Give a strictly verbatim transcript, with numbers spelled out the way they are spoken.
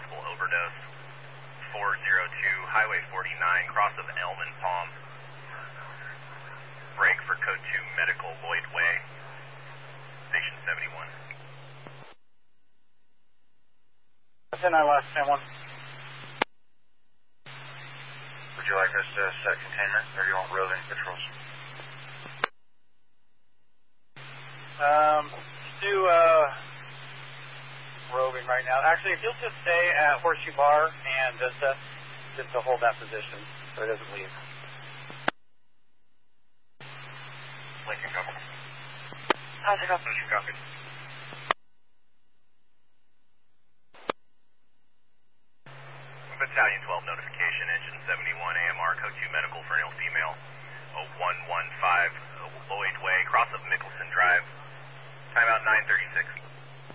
possible overdose. four zero two, Highway forty-nine, cross of Elm and Palm. Break for code two Medical, Lloyd Way, station seventy-one. ten, I lost ten one. Would you like us to set containment, or do you want roving patrols? Um, do, uh, roving right now. Actually, if you'll just stay at Horseshoe Bar and Vista, just to hold that position so it doesn't leave. Lincoln, copy. How's it going? Lincoln, copy. Battalion twelve notification, engine seventy-one, A M R, code two Medical for male female, oh one one five, Lloyd Way, cross of Mickelson Drive, timeout nine thirty-six.